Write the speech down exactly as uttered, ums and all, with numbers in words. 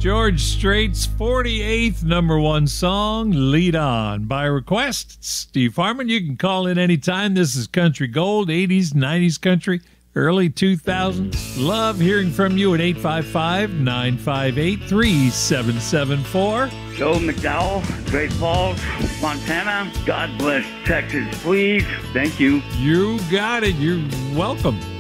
George Strait's forty-eighth number one song, Lead On. By request, Steve Harmon. You can call in anytime. This is Country Gold, eighties, nineties country, early two thousands. Love hearing from you at eight five five, nine five eight, three seven seven four. Joe McDowell, Great Falls, Montana. God bless Texas, please. Thank you. You got it. You're welcome.